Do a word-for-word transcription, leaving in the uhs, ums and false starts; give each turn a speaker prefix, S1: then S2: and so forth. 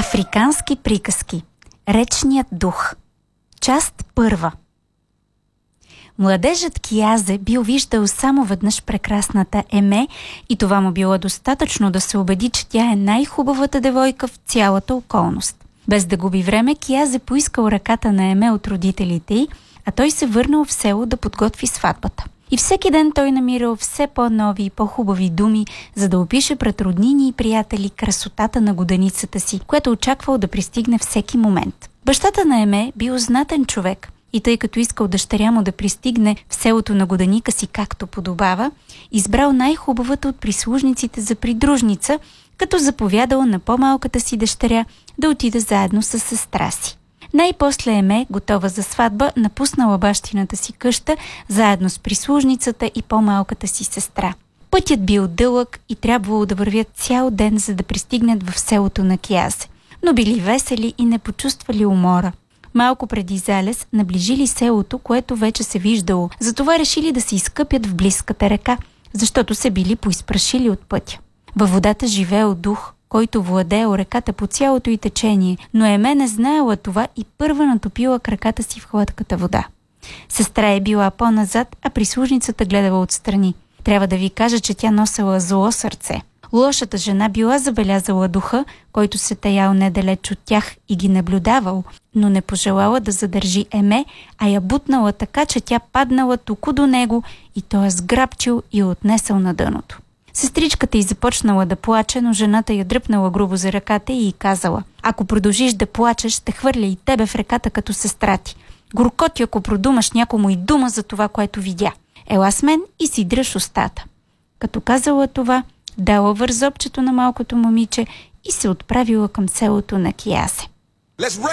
S1: Африкански приказки. Речният дух. Част първа. Младежът Киязе бил виждал само веднъж прекрасната Еме и това му било достатъчно да се убеди, че тя е най-хубавата девойка в цялата околност. Без да губи време, Киязе поискал ръката на Еме от родителите й, а той се върнал в село да подготви сватбата. И всеки ден той намирал все по-нови и по-хубави думи, за да опише пред роднини и приятели красотата на годеницата си, която очаквал да пристигне всеки момент. Бащата на Еме бил знатен човек и тъй като искал дъщеря му да пристигне в селото на годеника си както подобава, избрал най-хубавата от прислужниците за придружница, като заповядал на по-малката си дъщеря да отиде заедно с сестра си. Най-после Еме, готова за сватба, напуснала бащината си къща, заедно с прислужницата и по-малката си сестра. Пътят бил дълъг и трябвало да вървят цял ден, за да пристигнат в селото на Киязе. Но били весели и не почувствали умора. Малко преди залез наближили селото, което вече се виждало, затова решили да се изкъпят в близката река, защото се били поизпрашили от пътя. Във водата живеел дух, който владеел реката по цялото й течение, но Еме не знаела това и първа натопила краката си в хладката вода. Сестра е била по-назад, а прислужницата гледала отстрани. Трябва да ви кажа, че тя носела зло сърце. Лошата жена била забелязала духа, който се таял недалеч от тях и ги наблюдавал, но не пожелала да задържи Еме, а я бутнала така, че тя паднала току до него и той я сграбчил и отнесъл на дъното. Сестричката й започнала да плаче, но жената я дръпнала грубо за ръката и й казала: „Ако продължиш да плачеш, ще хвърля и тебе в реката като сестра ти. Горко ти, ако продумаш някому и дума за това, което видя. Ела с мен и си дръж устата.“ Като казала това, дала вързопчето на малкото момиче и се отправила към селото на Киязе.